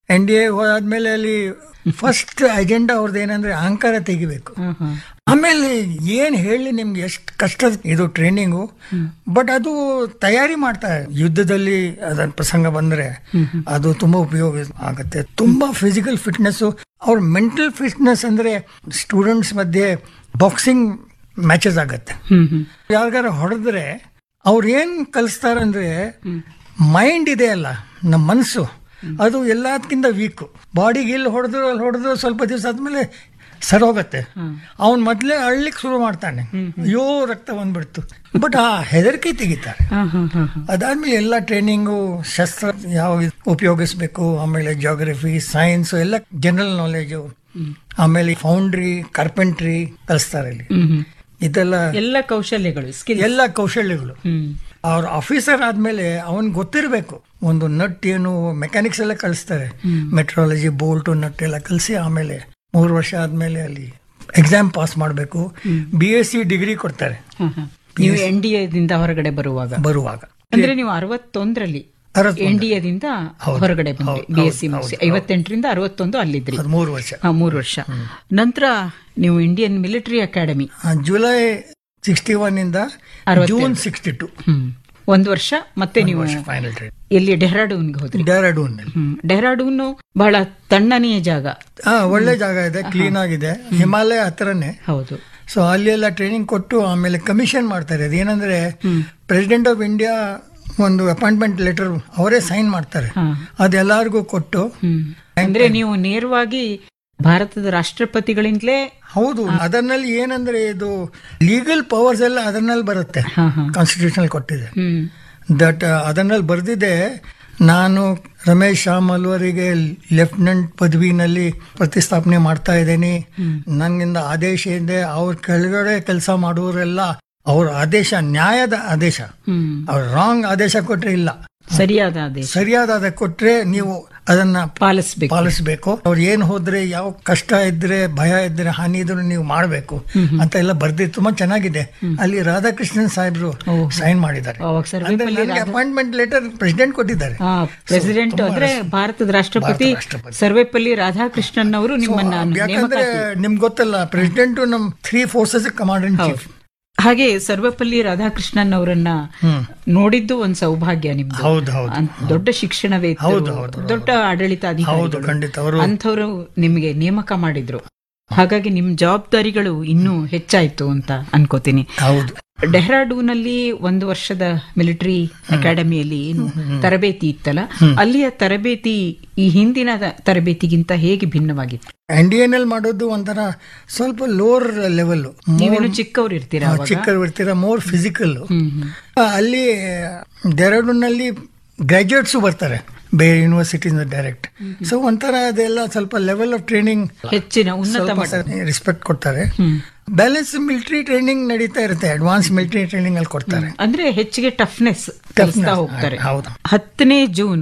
NDA ಹೋದಾದ್ಮೇಲೆ ಅಲ್ಲಿ first agenda ಅವ್ರದ್ದು ಏನಂದ್ರೆ ಅಹಂಕಾರ ತೆಗಿಬೇಕು. ಆಮೇಲೆ ಏನ್ ಹೇಳಿ ನಿಮ್ಗೆ ಎಷ್ಟು ಕಷ್ಟ ಇದು ಟ್ರೈನಿಂಗು, ಬಟ್ ಅದು ತಯಾರಿ ಮಾಡ್ತಾರೆ. ಯುದ್ಧದಲ್ಲಿ ಅದನ್ನ ಪ್ರಸಂಗ ಬಂದ್ರೆ ಅದು ತುಂಬಾ ಉಪಯೋಗ ಆಗುತ್ತೆ. ತುಂಬಾ ಫಿಸಿಕಲ್ ಫಿಟ್ನೆಸ್, ಅವ್ರ ಮೆಂಟಲ್ ಫಿಟ್ನೆಸ್ ಅಂದ್ರೆ ಸ್ಟೂಡೆಂಟ್ಸ್ ಮಧ್ಯೆ ಬಾಕ್ಸಿಂಗ್ ಮ್ಯಾಚಸ್ ಆಗತ್ತೆ. ಯಾರಿಗಾರ ಹೊಡೆದ್ರೆ ಅವ್ರು ಏನ್ ಕಲಿಸ್ತಾರಂದ್ರೆ ಮೈಂಡ್ ಇದೆ ಅಲ್ಲ, ನಮ್ಮ ಮನಸ್ಸು ಅದು ಎಲ್ಲದಕ್ಕಿಂತ ವೀಕು. ಬಾಡಿಗೆ ಇಲ್ಲಿ ಹೊಡೆದ್ರು ಸ್ವಲ್ಪ ದಿವಸ ಆದ್ಮೇಲೆ ಸರ್ ಹೋಗತ್ತೆ. ಅವನ್ ಮೊದ್ಲೇ ಅಳ್ಲಿಕ್ಕೆ ಶುರು ಮಾಡ್ತಾನೆ, ಅಯ್ಯೋ ರಕ್ತ ಬಂದ್ಬಿಡ್ತು. ಬಟ್ ಆ ಹೆದರಿಕೆ ತೆಗಿತಾರೆ. ಅದಾದ್ಮೇಲೆ ಎಲ್ಲ ಟ್ರೈನಿಂಗು, ಶಸ್ತ್ರ ಯಾವ ಉಪಯೋಗಿಸ್ಬೇಕು, ಆಮೇಲೆ ಜಿಯೋಗ್ರಫಿ, ಸೈನ್ಸ್ ಎಲ್ಲ ಜನರಲ್ ನಾಲೆಜು, ಆಮೇಲೆ ಫೌಂಡ್ರಿ, ಕಾರ್ಪೆಂಟ್ರಿ ಕಲಿಸ್ತಾರೆ ಇಲ್ಲಿ. ಇದೆಲ್ಲ ಎಲ್ಲ ಕೌಶಲ್ಯಗಳು, ಎಲ್ಲ ಕೌಶಲ್ಯಗಳು. ಅವ್ರ ಆಫೀಸರ್ ಆದ್ಮೇಲೆ ಅವನ್ ಗೊತ್ತಿರಬೇಕು. ಒಂದು ನಟ್ ಏನು ಮೆಕ್ಯಾನಿಕ್ಸ್ ಎಲ್ಲ ಕಲಿಸ್ತಾರೆ, ಮೆಟ್ರಾಲಜಿ, ಬೋಲ್ಟು, ನಟ್ ಎಲ್ಲ ಕಲಿಸಿ ಆಮೇಲೆ 3 ವರ್ಷ ಆದ್ಮೇಲೆ ಅಲ್ಲಿ ಎಕ್ಸಾಮ್ ಪಾಸ್ ಮಾಡಬೇಕು. BSc ಡಿಗ್ರಿ ಕೊಡ್ತಾರೆ. ನೀವು NDAದಿಂದ ಹೊರಗಡೆ ಬರುವಾಗ ಅಂದ್ರೆ ನೀವು 61ರಲ್ಲಿ NDAದಿಂದ ಹೊರಗಡೆ ಬಂದ್ರಿ, BSc ಮುಗಿಸಿ 58ರಿಂದ 61 ಅಲ್ಲಿದ್ರಿ. 3 ವರ್ಷ. 3 ವರ್ಷ ನಂತರ ನೀವು ಇಂಡಿಯನ್ ಮಿಲಿಟರಿ ಅಕಾಡೆಮಿ ಜುಲೈ 61 ಇಂದ ಜೂನ್ 62 1 ವರ್ಷ. ಮತ್ತೆ ನೀವು ಎಲ್ಲಿ ಡೆಹ್ರಾಡೂನ್ಗೆ ಹೋದ್ರಿ? ಡೆಹ್ರಾಡೂನ್ ಬಹಳ ತಣ್ಣನೆಯ ಜಾಗ, ಒಳ್ಳೆ ಜಾಗ ಇದೆ, ಕ್ಲೀನ್ ಆಗಿದೆ, ಹಿಮಾಲಯ ಹತ್ರನೇ. ಹೌದು. ಸೊ ಅಲ್ಲಿ ಎಲ್ಲ ಟ್ರೈನಿಂಗ್ ಕೊಟ್ಟು ಆಮೇಲೆ ಕಮಿಷನ್ ಮಾಡ್ತಾರೆ. ಅದೇನಂದ್ರೆ ಪ್ರೆಸಿಡೆಂಟ್ ಆಫ್ ಇಂಡಿಯಾ ಒಂದು ಅಪಾಯಿಂಟ್ಮೆಂಟ್ ಲೆಟರ್ ಅವರೇ ಸೈನ್ ಮಾಡ್ತಾರೆ, ಅದೆಲ್ಲರಿಗೂ ಕೊಟ್ಟು. ಅಂದ್ರೆ ನೀವು ನೇರವಾಗಿ ಭಾರತದ ರಾಷ್ಟ್ರಪತಿಗಳಿಂದಲೇ? ಹೌದು. ಅದರಲ್ಲಿ ಏನಂದ್ರೆ ಇದು ಲೀಗಲ್ ಪವರ್ಸ್ ಎಲ್ಲ ಅದನ್ನಲ್ಲಿ ಬರುತ್ತೆ, ಕಾನ್ಸ್ಟಿಟ್ಯೂಷನ್ ಕೊಟ್ಟಿದೆ. ದಟ್ ಅದನ್ನಲ್ಲಿ ಬರ್ದಿದೆ. ನಾನು ರಮೇಶ್ ಶಾಮಲ್ ಅವರಿಗೆ ಲೆಫ್ಟಿನೆಂಟ್ ಪದವಿನಲ್ಲಿ ಪ್ರತಿಸ್ಥಾಪನೆ ಮಾಡ್ತಾ ಇದ್ದೇನೆ, ನನ್ನಿಂದ ಆದೇಶ ಇದೆ. ಅವ್ರ ಕೆಳಗಡೆ ಕೆಲಸ ಮಾಡುವವರೆಲ್ಲ ಅವ್ರ ಆದೇಶ, ನ್ಯಾಯದ ಆದೇಶ, ಅವ್ರ ರಾಂಗ್ ಆದೇಶ ಕೊಟ್ರೆ ಇಲ್ಲ, ಸರಿಯಾದ ಕೊಟ್ರೆ ನೀವು ಅದನ್ನ ಪಾಲಿಸ್ಬೇಕು. ಅವ್ರು ಏನ್ ಹೋದ್ರೆ, ಯಾವ ಕಷ್ಟ ಇದ್ರೆ, ಭಯ ಇದ್ರೆ, ಹಾನಿ ಇದ್ರು ನೀವು ಮಾಡ್ಬೇಕು ಅಂತ ಎಲ್ಲ ಬರ್ದಿ ತುಂಬಾ ಚೆನ್ನಾಗಿದೆ. ಅಲ್ಲಿ ರಾಧಾಕೃಷ್ಣನ್ ಸಾಹೇಬ್ರು ಸೈನ್ ಮಾಡಿದ್ದಾರೆ. ಅಪಾಯಿಂಟ್ಮೆಂಟ್ ಲೆಟರ್ ಪ್ರೆಸಿಡೆಂಟ್ ಕೊಟ್ಟಿದ್ದಾರೆ. ಪ್ರೆಸಿಡೆಂಟ್ ಅಂದ್ರೆ ಭಾರತದ ರಾಷ್ಟ್ರಪತಿ ಸರ್ವೇಪಲ್ಲಿ ರಾಧಾಕೃಷ್ಣನ್ ಅವರು ನಿಮ್ಮನ್ನ, ಯಾಕಂದ್ರೆ ನಿಮ್ಗೆ ಗೊತ್ತಲ್ಲ, ಪ್ರೆಸಿಡೆಂಟ್ ನಮ್ 3 ಫೋರ್ಸಸ್ ಕಮಾಂಡರ್ ಇನ್ ಚೀಫ್. ಹಾಗೆ ಸರ್ವಪಲ್ಲಿ ರಾಧಾಕೃಷ್ಣನ್ ಅವರನ್ನ ನೋಡಿದ್ದು ಒಂದು ಸೌಭಾಗ್ಯ ನಿಮ್ದು. ದೊಡ್ಡ ಶಿಕ್ಷಣವೇತ್ತ, ದೊಡ್ಡ ಆಡಳಿತಾಧಿಕಾರಿ, ಅಂಥವ್ರು ನಿಮಗೆ ನೇಮಕ ಮಾಡಿದ್ರು. ಹಾಗಾಗಿ ನಿಮ್ ಜವಾಬ್ದಾರಿಗಳು ಇನ್ನೂ ಹೆಚ್ಚಾಯ್ತು ಅಂತ ಅನ್ಕೋತೀನಿ. ಡೆಹ್ರಾಡೂನಲ್ಲಿ 1 ವರ್ಷದ ಮಿಲಿಟರಿ ಅಕಾಡೆಮಿಯಲ್ಲಿ ಏನು ತರಬೇತಿ ಇತ್ತಲ್ಲ, ಅಲ್ಲಿಯ ತರಬೇತಿ ಈ ಹಿಂದಿನ ತರಬೇತಿಗಿಂತ ಹೇಗೆ ಭಿನ್ನವಾಗಿತ್ತು? NDAನಲ್ಲಿ ಮಾಡೋದು ಒಂಥರ ಸ್ವಲ್ಪ ಲೋವರ್ ಲೆವೆಲ್, ನೀವೇನು ಚಿಕ್ಕವ್ರು ಇರ್ತೀರಾ, ಮೋರ್ ಫಿಸಿಕಲ್. ಅಲ್ಲಿ ಡೆಹ್ರಾಡೂನಲ್ಲಿ ಗ್ರಾಜುಯೇಟ್ಸ್ ಬರ್ತಾರೆ ಬೇರೆ ಯೂನಿವರ್ಸಿಟಿಯಿಂದ ಡೈರೆಕ್ಟ್. ಸೊ ಒಂಥರ ಅದೆಲ್ಲ ಸ್ವಲ್ಪ ಲೆವೆಲ್ ಆಫ್ ಟ್ರೈನಿಂಗ್ ಹೆಚ್ಚಿನ ಉನ್ನತ ರೆಸ್ಪೆಕ್ಟ್ ಕೊಡ್ತಾರೆ. ಬ್ಯಾಲೆನ್ಸ್ ಮಿಲಿಟರಿ ಟ್ರೈನಿಂಗ್ ನಡೀತಾ ಇರುತ್ತೆ, ಅಡ್ವಾನ್ಸ್ ಮಿಲಿಟರಿ ಟ್ರೈನಿಂಗ್ ಅಲ್ಲಿ ಕೊಡ್ತಾರೆ. ಅಂದ್ರೆ ಹೆಚ್ಚಿಗೆ ಟಫ್ನೆಸ್ ಹೋಗ್ತಾರೆ. 10ನೇ ಜೂನ್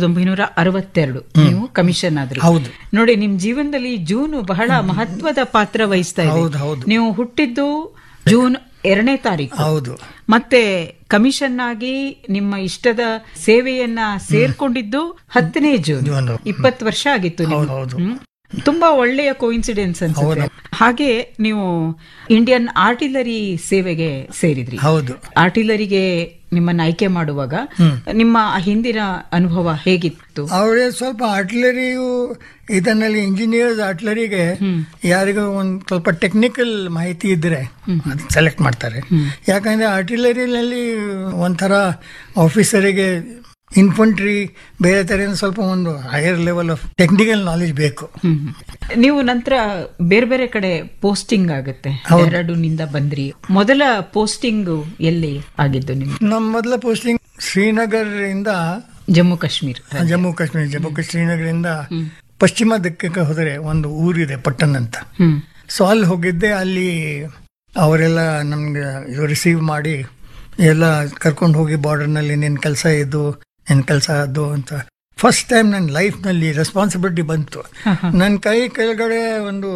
1962 ನೀವು ಕಮಿಷನ್ ಆದ್ರಿ. ನೋಡಿ, ನಿಮ್ ಜೀವನದಲ್ಲಿ ಜೂನ್ ಬಹಳ ಮಹತ್ವದ ಪಾತ್ರ ವಹಿಸ್ತಾ ಇದೆ. ನೀವು ಹುಟ್ಟಿದ್ದು ಜೂನ್ 2ನೇ ತಾರೀಕು. ಹೌದು. ಮತ್ತೆ ಕಮಿಷನ್ ಆಗಿ ನಿಮ್ಮ ಇಷ್ಟದ ಸೇವೆಯನ್ನ ಸೇರ್ಕೊಂಡಿದ್ದು 10ನೇ ಜೂನ್. 20 ವರ್ಷ ಆಗಿತ್ತು. ತುಂಬಾ ಒಳ್ಳೆಯ ಕೋಇನ್ಸಿಡೆನ್ಸ್ ಅನ್ಸುತ್ತೆ. ಹಾಗೆ ನೀವು ಇಂಡಿಯನ್ ಆರ್ಟಿಲರಿ ಸೇವೆಗೆ ಸೇರಿದ್ರಿ. ಹೌದು. ಆರ್ಟಿಲರಿಗೆ ನಿಮ್ಮನ್ನ ಆಯ್ಕೆ ಮಾಡುವಾಗ ನಿಮ್ಮ ಹಿಂದಿನ ಅನುಭವ ಹೇಗಿತ್ತು? ಅವರೇ ಸ್ವಲ್ಪ ಆರ್ಟಿಲರಿಯು ಇದನ್ನಲ್ಲಿ ಇಂಜಿನಿಯರ್ಸ್ ಆರ್ಟಿಲರಿಗೆ ಯಾರಿಗೂ ಒಂದ್ ಸ್ವಲ್ಪ ಟೆಕ್ನಿಕಲ್ ಮಾಹಿತಿ ಇದ್ರೆ ಸೆಲೆಕ್ಟ್ ಮಾಡ್ತಾರೆ. ಯಾಕಂದ್ರೆ ಆರ್ಟಿಲರಿನಲ್ಲಿ ಒಂಥರ ಆಫೀಸರಿಗೆ ಇನ್ಫಂಟ್ರಿ ಬೇರೆ ತರ ಸ್ವಲ್ಪ ಒಂದು higher level of technical knowledge ಬೇಕು. ನೀವು ನಂತರ ಬೇರೆ ಬೇರೆ ಕಡೆ ಪೋಸ್ಟಿಂಗ್ ಆಗುತ್ತೆ. ಡೆಹ್ರಾಡೂನ್ನಿಂದ ಬಂದ್ರಿ. ಮೊದಲ ಪೋಸ್ಟಿಂಗ್ ಎಲ್ಲಿ ಆಗಿದ್ದು ನಿಮ್ಗೆ? ನಮ್ಮ ಮೊದಲ ಪೋಸ್ಟಿಂಗ್ ಶ್ರೀನಗರ್ ಇಂದ ಜಮ್ಮು ಕಾಶ್ಮೀರ. ಶ್ರೀನಗರಿಂದ ಪಶ್ಚಿಮ ದಿಕ್ಕಕ್ಕೆ ಹೋದರೆ ಒಂದು ಊರಿದೆ ಪಟ್ಟಣ ಅಂತ. ಸೊ ಅಲ್ಲಿ ಹೋಗಿದ್ದೆ. ಅಲ್ಲಿ ಅವರೆಲ್ಲ ನಮ್ಗೆ ರಿಸೀವ್ ಮಾಡಿ ಎಲ್ಲ ಕರ್ಕೊಂಡು ಹೋಗಿ ಬಾರ್ಡರ್ನಲ್ಲಿ ನಿನ್ನ ಕೆಲಸ ಇದ್ದು ಏನ್ ಕೆಲಸ ಅದು ಅಂತ. ಫಸ್ಟ್ ಟೈಮ್ ನನ್ನ ಲೈಫ್ ನಲ್ಲಿ ರೆಸ್ಪಾನ್ಸಿಬಿಲಿಟಿ ಬಂತು. ನನ್ನ ಕೈ ಕೆಳಗಡೆ ಒಂದು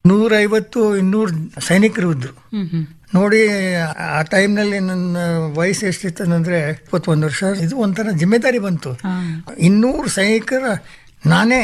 150-200 ಸೈನಿಕರು ಇದ್ರು. ನೋಡಿ, ಆ ಟೈಮ್ನಲ್ಲಿ ನನ್ನ ವಯಸ್ಸು ಎಷ್ಟಿತ್ತಂದ್ರೆ 21 ವರ್ಷ. ಇದು ಒಂಥರ ಜಿಮ್ಮೆದಾರಿ ಬಂತು. 200 ಸೈನಿಕರ ನಾನೇ